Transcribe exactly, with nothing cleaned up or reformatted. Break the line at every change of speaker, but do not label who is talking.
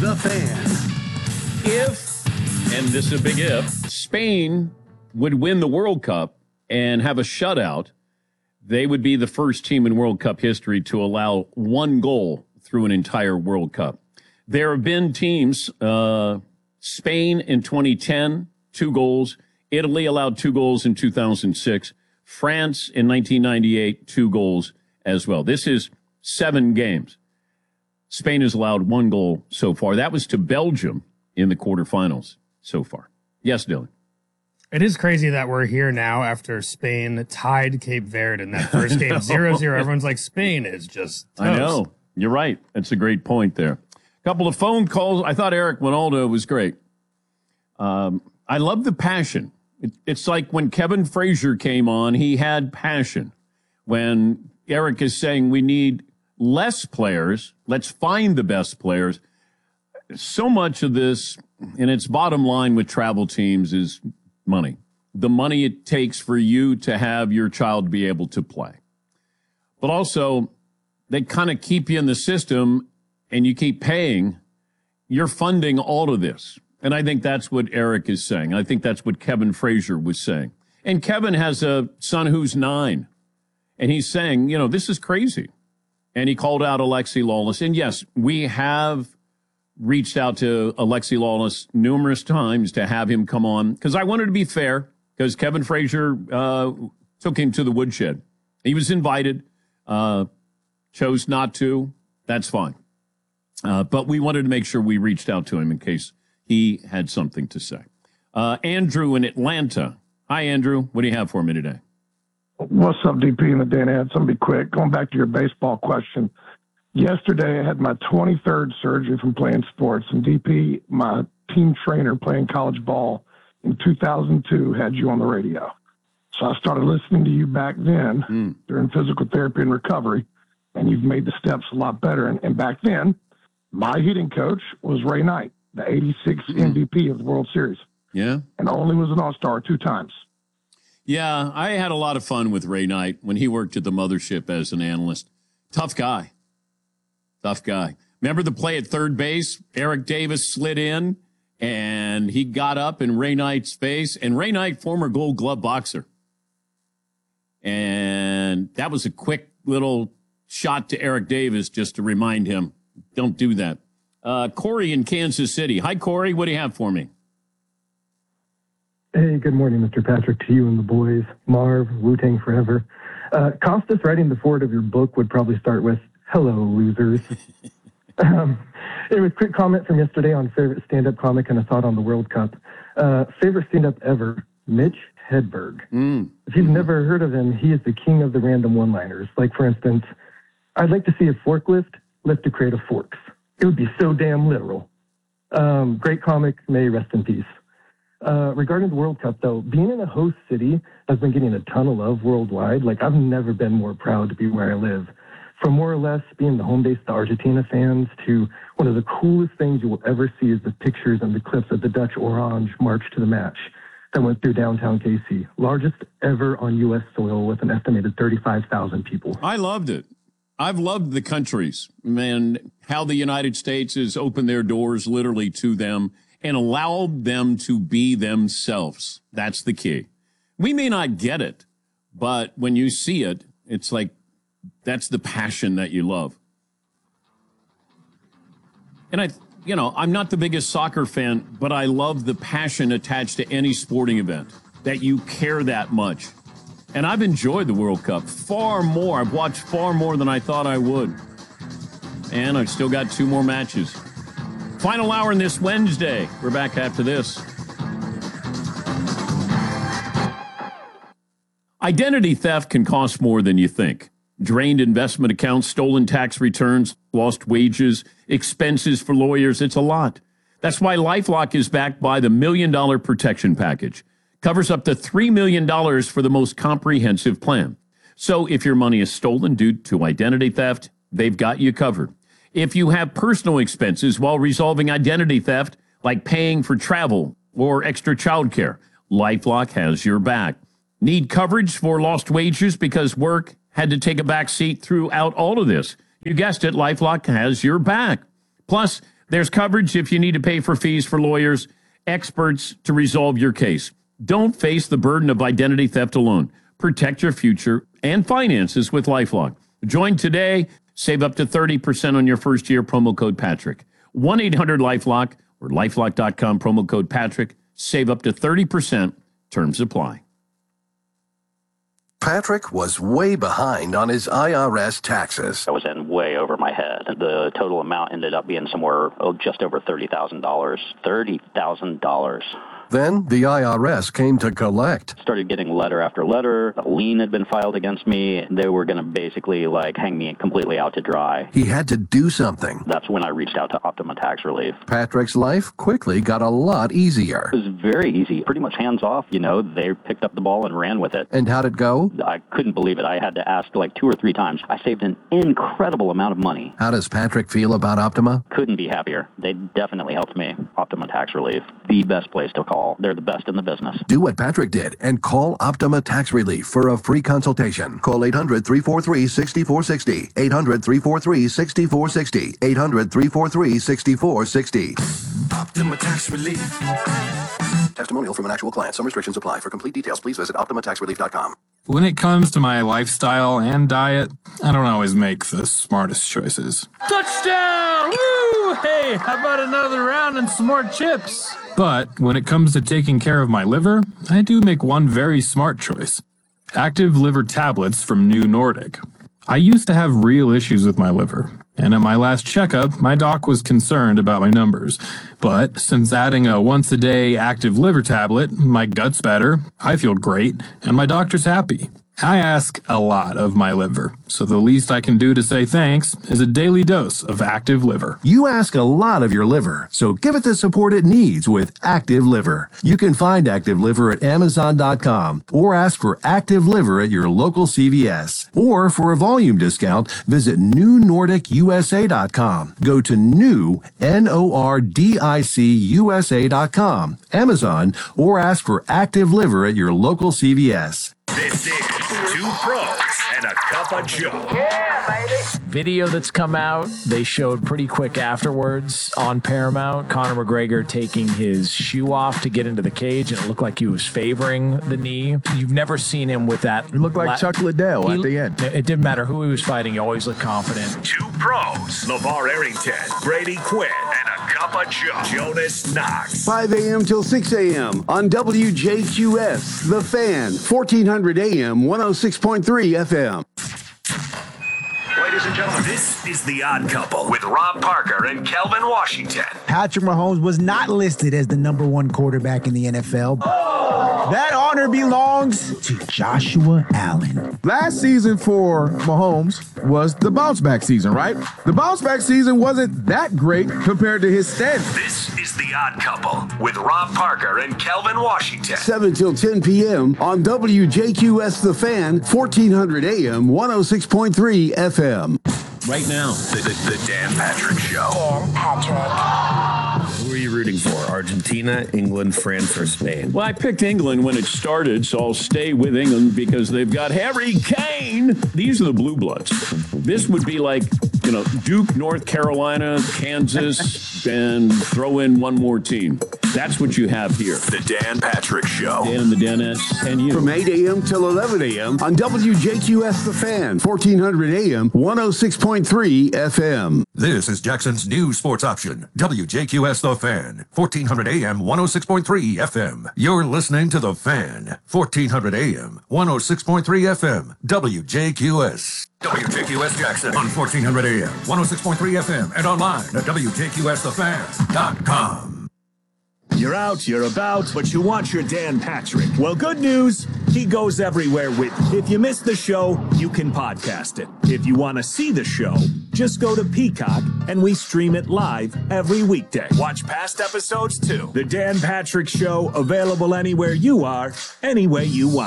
The Fan.
If, and this is a big if, Spain would win the World Cup and have a shutout, they would be the first team in World Cup history to allow one goal through an entire World Cup. There have been teams, uh, Spain in twenty ten, two goals. Italy allowed two goals in two thousand six. France in nineteen ninety-eight, two goals as well. This is seven games. Spain has allowed one goal so far. That was to Belgium in the quarterfinals so far. Yes, Dylan.
It is crazy that we're here now after Spain tied Cape Verde in that first game, zero zero. Everyone's like, Spain is just toast.
I know. You're right. That's a great point there. A couple of phone calls. I thought Eric Winaldo was great. Um, I love the passion. It, it's like when Kevin Frazier came on, he had passion. When Eric is saying we need less players, let's find the best players. So much of this, and its bottom line with travel teams, is money. The money it takes for you to have your child be able to play. But also, they kind of keep you in the system and you keep paying. You're funding all of this. And I think that's what Eric is saying. I think that's what Kevin Frazier was saying. And Kevin has a son who's nine. And he's saying, you know, this is crazy. And he called out Alexi Lawless. And yes, we have reached out to Alexi Lawless numerous times to have him come on, because I wanted to be fair, because Kevin Frazier uh, took him to the woodshed. He was invited, uh, chose not to. That's fine. Uh, but we wanted to make sure we reached out to him in case he had something to say. Uh, Andrew in Atlanta. Hi, Andrew. What do you have for me today?
What's up, D P and the Dan Ed? Something quick. Going back to your baseball question. Yesterday, I had my twenty-third surgery from playing sports, and D P, my team trainer playing college ball in two thousand two, had you on the radio. So I started listening to you back then mm. during physical therapy and recovery, and you've made the steps a lot better. And, and back then, my hitting coach was Ray Knight, the eighty-six mm. M V P of the World Series.
Yeah.
And only was an all-star two times.
Yeah, I had a lot of fun with Ray Knight when he worked at the mothership as an analyst. Tough guy. Tough guy. Remember the play at third base? Eric Davis slid in, and he got up in Ray Knight's face. And Ray Knight, former Gold Glove boxer. And that was a quick little shot to Eric Davis just to remind him, don't do that. Uh, Corey in Kansas City. Hi, Corey. What do you have for me?
Hey, good morning, Mister Patrick, to you and the boys. Marv, Wu-Tang Forever. Uh, Costas writing the forward of your book would probably start with, hello, losers. um, it was a quick comment from yesterday on favorite stand-up comic and a thought on the World Cup. Uh, favorite stand-up ever, Mitch Hedberg. Mm. If you've never heard of him, he is the king of the random one-liners. Like, for instance, I'd like to see a forklift lift a crate of forks. It would be so damn literal. Um, great comic, may rest in peace. Uh, regarding the World Cup, though, being in a host city has been getting a ton of love worldwide. Like, I've never been more proud to be where I live. From more or less being the home base of the Argentina fans to one of the coolest things you will ever see is the pictures and the clips of the Dutch Orange march to the match that went through downtown K C. Largest ever on U S soil with an estimated thirty-five thousand people.
I loved it. I've loved the countries, man, how the United States has opened their doors literally to them and allowed them to be themselves. That's the key. We may not get it, but when you see it, it's like, that's the passion that you love. And I, you know, I'm not the biggest soccer fan, but I love the passion attached to any sporting event, that you care that much. And I've enjoyed the World Cup far more. I've watched far more than I thought I would. And I've still got two more matches. Final hour in this Wednesday. We're back after this. Identity theft can cost more than you think. Drained investment accounts, stolen tax returns, lost wages, expenses for lawyers. It's a lot. That's why LifeLock is backed by the Million Dollar Protection Package. Covers up to three million dollars for the most comprehensive plan. So if your money is stolen due to identity theft, they've got you covered. If you have personal expenses while resolving identity theft, like paying for travel or extra childcare, LifeLock has your back. Need coverage for lost wages because work had to take a back seat throughout all of this? You guessed it, LifeLock has your back. Plus, There's coverage if you need to pay for fees for lawyers, experts to resolve your case. Don't face the burden of identity theft alone. Protect your future and finances with LifeLock. Join today. Save up to thirty percent on your first year. Promo code Patrick. one eight hundred LifeLock or lifelock dot com. Promo code Patrick. Save up to thirty percent. Terms apply.
Patrick was way behind on his I R S taxes.
I was in way over my head. The total amount ended up being somewhere oh, just over thirty thousand dollars. thirty thousand dollars.
Then the I R S came to collect.
Started getting letter after letter. A lien had been filed against me. They were going to basically like hang me completely out to dry.
He had to do something.
That's when I reached out to Optima Tax Relief.
Patrick's life quickly got a lot easier.
It was very easy, pretty much hands off. You know, they picked up the ball and ran with it.
And how'd it go?
I couldn't believe it. I had to ask like two or three times. I saved an incredible amount of money.
How does Patrick feel about Optima?
Couldn't be happier. They definitely helped me. Optima Tax Relief, the best place to call. They're the best in the business.
Do what Patrick did and call Optima Tax Relief for a free consultation. Call eight hundred, three four three, six four six zero. eight hundred, three four three, six four six zero. eight hundred, three four three, six four six zero. Optima Tax Relief. Testimonial from an actual client. Some restrictions apply. For complete details, please visit optima tax relief dot com.
When it comes to my lifestyle and diet, I don't always make the smartest choices.
Touchdown! Woo! Hey, how about another round and some more chips?
But when it comes to taking care of my liver, I do make one very smart choice. Active liver tablets from New Nordic. I used to have real issues with my liver, and at my last checkup, my doc was concerned about my numbers. But since adding a once-a-day active liver tablet, my gut's better, I feel great, and my doctor's happy. I ask a lot of my liver, so the least I can do to say thanks is a daily dose of Active Liver.
You ask a lot of your liver, so give it the support it needs with Active Liver. You can find Active Liver at amazon dot com or ask for Active Liver at your local C V S. Or for a volume discount, visit new nordic u s a dot com. Go to new, N O R D I C U S A dot com, Amazon, or ask for Active Liver at your local C V S.
This is Two Pros and a Cup of Joe.
Yeah, baby. Video that's come out, they showed pretty quick afterwards on Paramount. Conor McGregor taking his shoe off to get into the cage, and it looked like he was favoring the knee. You've never seen him with that.
He looked like la- Chuck Liddell he, at the end.
It didn't matter who he was fighting. He always looked confident.
Two Pros, LeVar Arrington, Brady Quinn, and a Cup of Joe, Jonas Knox.
five a.m. till six a.m. on W J Q S, The Fan, fourteen hundred A M, one oh six point three F M.
Ladies and gentlemen, this is The Odd Couple with Rob Parker and Kelvin Washington.
Patrick Mahomes was not listed as the number one quarterback in the N F L. Oh! That honor belongs to Joshua Allen.
Last season for Mahomes was the bounce back season, right? The bounce back season wasn't that great compared to his standards.
This is The Odd Couple with Rob Parker and Kelvin Washington.
seven till ten p.m. on W J Q S The Fan, fourteen hundred A M, one oh six point three F M.
Right now,
the, the, the Dan Patrick Show.
Dan Patrick.
Who are you rooting for? Argentina, England, France, or Spain?
Well, I picked England when it started, so I'll stay with England because they've got Harry Kane. These are the Blue Bloods. This would be like, you know, Duke, North Carolina, Kansas, and throw in one more team. That's what you have here.
The Dan Patrick Show.
Dan and the Danettes and you.
From eight a.m. till eleven a.m. on W J Q S The Fan, fourteen hundred A M, one oh six point three F M.
This is Jackson's new sports option. W J Q S The Fan, fourteen hundred A M, one oh six point three F M. You're listening to The Fan, fourteen hundred A M, one oh six point three F M. W J Q S. W J Q S Jackson on fourteen hundred A M, one oh six point three F M, and online at W J Q S the fan dot com.
You're out, you're about, but you want your Dan Patrick. Well, good news, he goes everywhere with you. If you missed the show, you can podcast it. If you want to see the show, just go to Peacock, and we stream it live every weekday. Watch past episodes, too. The Dan Patrick Show, available anywhere you are, any way you want.